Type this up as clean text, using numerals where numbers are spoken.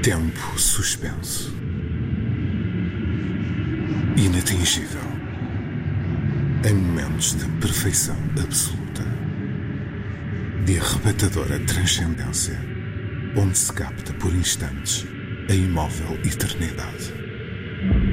Tempo suspenso. Inatingível. Em momentos de perfeição absoluta. De arrebatadora transcendência, onde se capta por instantes a imóvel eternidade.